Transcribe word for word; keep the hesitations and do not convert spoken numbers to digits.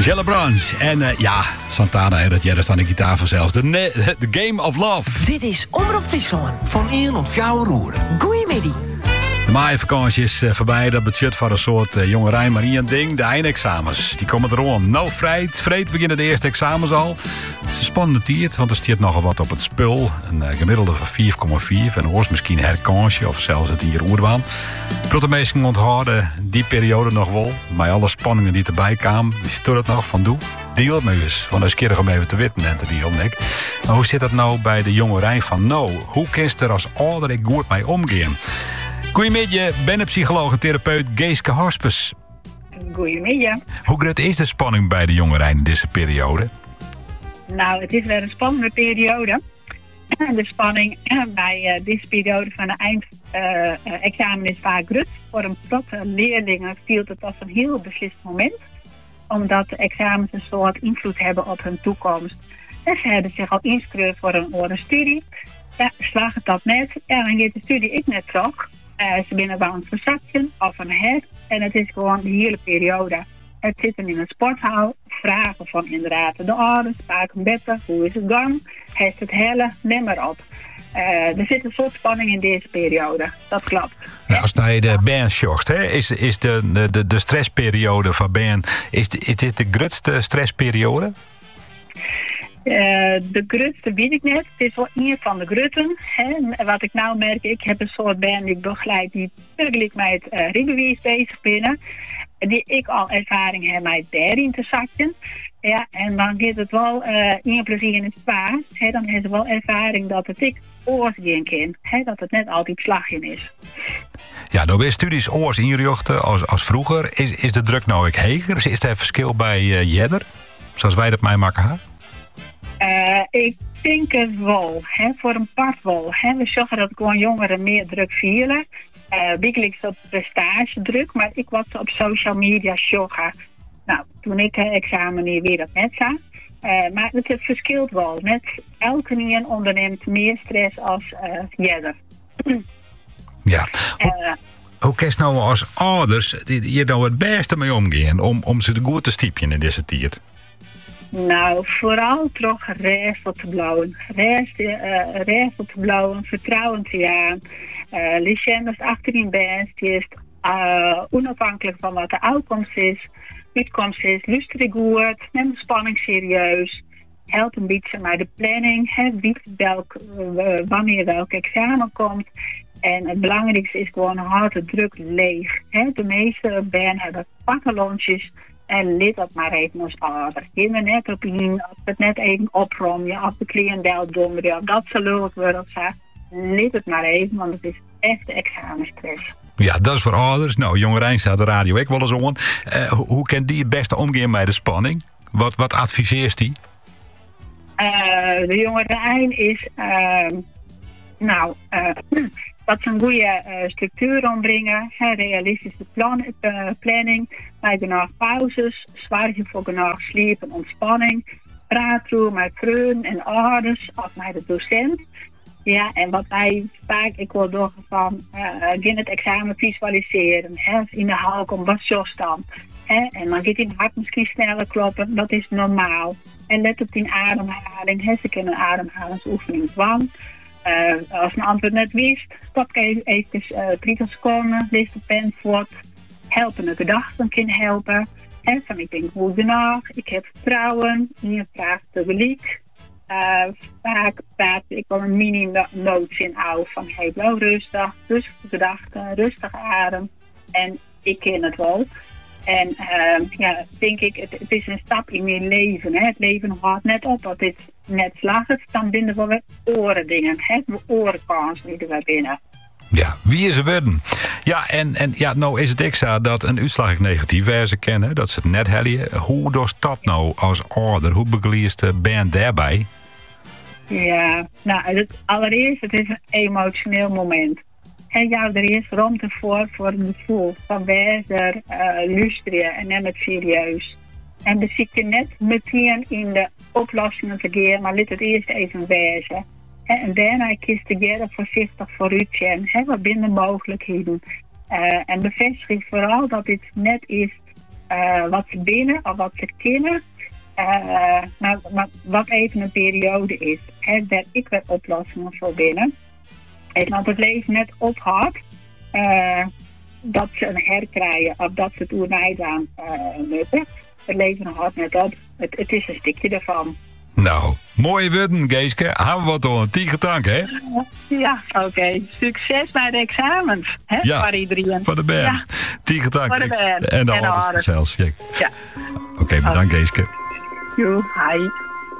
Jelle Branche. En uh, ja, Santana, hè, dat jij daar staan de gitaar vanzelf. De, ne- de Game of Love. Dit is Omroep Friesland. Van één tot vier roeren. Goeiemiddag. De maaivakantie is uh, voorbij. Dat betekent voor een soort uh, jongerij maar één ding. De eindexamens. Die komen er rond. Nou, vreed. Vreed beginnen de eerste examens al. Het is een spannende tijd, want er staat nogal wat op het spul. Een uh, gemiddelde van vier komma vier. En hoors misschien herkansje of zelfs het hier oerbaan. De meesten onthouden die periode nog wel. Maar alle spanningen die erbij kwamen, die stoot het nog van doe. Deal het me eens. Want dat is keer om even te weten en te dealen, Nick. Maar hoe zit dat nou bij de jongerij van nou? Hoe kiest er als ouder ik goed mee omgaan? Goedemiddag, ben psycholoog en therapeut Geeske Hospes. Goedemiddag. Hoe groot is de spanning bij de jongeren in deze periode? Nou, het is weer een spannende periode. De spanning bij uh, deze periode van de eindexamen uh, is vaak groot. Voor een grote leerlingen viel het als een heel beslist moment. Omdat de examens een soort invloed hebben op hun toekomst. En ze hebben zich al ingeschreven voor een andere studie. Ja, slaagt het dat net, ja, dan gaat de studie ik net terug. Uh, ze binnen wel een verzakje of een head. En het is gewoon de hele periode. Het zitten in een sporthal. Vragen van inderdaad de ouders. Vaak een beter. Hoe is het gang? Heeft het hele? Neem maar op. Uh, er zit een soort spanning in deze periode. Dat klopt. Nou, als je de band zocht, hè, is, is de, de, de stressperiode van band... Is, is dit de grootste stressperiode? Uh, de grootste weet ik net. Het is wel een van de groten. Hè. Wat ik nou merk, ik heb een soort band die ik begeleid die tegelijk met het uh, rijbewijs bezig binnen. Die ik al ervaring heb met daarin te zakken. Ja, en dan gaat het wel uh, in plezier in het spaar. Hè. Dan heeft het wel ervaring dat het ik oors gaan kan. Hè. Dat het net altijd slagje is. Ja, nou bij studies oors inrichten als, als vroeger. Is, is de druk nou ook heger? Is er verschil bij uh, Jedder? Zoals wij dat mij maken hebben? Uh, ik denk het wel, hè, voor een part wel. Hè. We zorgen dat gewoon jongeren meer druk vielen. Uh, Wekelijks op prestatiedruk, maar ik was op social media joggen. Nou, toen ik uh, examen niet weer dat net zag. Uh, maar het, het verschilt wel. Net elke nien onderneemt meer stress als uh, jeder. Ja. Hoe, uh, hoe kun je nou als ouders hier nou het beste mee omgaan om, om ze goed te stiepjen in deze tijd? Nou, vooral toch recht te blauwen. Recht uh, te blauwen, vertrouwen te gaan. Uh, Licendes achterin best. Die is uh, onafhankelijk van wat de uitkomst is. Uitkomst is, luister ik goed, neem de spanning serieus. Help een beetje maar de planning. Hè, wie welk, uh, wanneer welk examen komt. En het belangrijkste is gewoon harde druk leeg. Hè. De meeste banen hebben pakkenlontjes. En lid dat maar even als ouder. Je er net op in, als het net even oprom, je op de cliëntel donderen, of dat ze leuk worden, lid het maar even, want het is echt examenstress. Ja, dat is voor ouders. Nou, jongerijn staat de radio ik wel eens om. Uh, hoe, hoe kan die het beste omgaan met de spanning? Wat, wat adviseert die? Uh, de jongerijn is, uh, nou, uh, dat ze een goede uh, structuur ombrengen, hè, realistische plan, uh, planning, met genoeg pauzes, zorg je voor genoeg slaap en ontspanning, praten met vrienden en ouders of met de docent. Ja, en wat wij vaak, ik wil door van, uh, in het examen visualiseren, hè, in de hal komt wat jos dan. Hè, en dan gaat in hart misschien sneller kloppen, dat is normaal. En let op die ademhaling, hè, ze kunnen een ademhalingsoefening van. Uh, als een antwoord net wist, stop even, even uh, drie seconden, lees de pen voort. Helpende gedachten kunnen helpen. En van ik denk goed genoeg, ik heb vertrouwen, je vraagt tegelijk. Uh, vaak praat ik wel een mini-nootzin uit van hey, wel rustig, rustige gedachten, rustige adem. En ik ken het wel. En uh, ja, denk ik, het, het is een stap in je leven. Hè. Het leven houdt net op, als dit net slaagt, dan binden we weer oren dingen. Hè. De orenkans die er weer binnen. Ja, wie is er werden? Ja, en, en ja, nou is het extra dat een uitslag negatief is ze kennen, dat ze het net hebben. Hoe doet dat nou als ouder? Hoe begeleid de band daarbij? Ja, nou, het, allereerst, het is een emotioneel moment. En ja, er is ruimte voor, voor een gevoel van wijzer, uh, luisteren en neem het serieus. En we zitten net meteen in de oplossingen te gaan, maar laat het eerst even wijzen. En daarna kiest de jaren voorzichtig vooruit gaan. Wat binnen mogelijkheden. Uh, en bevestig vooral dat dit net is uh, wat ze binnen of wat ze kennen. Uh, maar, maar wat even een periode is. Hè, daar ik weer oplossingen voor binnen. En want het leven net ophoudt. Uh, dat ze een herkrijgen of dat ze het oernijdaan uh, moeten. Het leven houdt net op. Het, het is een stukje daarvan. Nou, mooie woorden, Geeske. Hebben we wat al een tiegetank, hè? Ja, oké. Okay. Succes bij de examens, hè? Ja, voor iedereen. Voor de band. Ja. Tiegetank. Voor de band. En de ouders zelfs. Ja. Ja. Oké, okay, bedankt, Geeske. Jo, hi.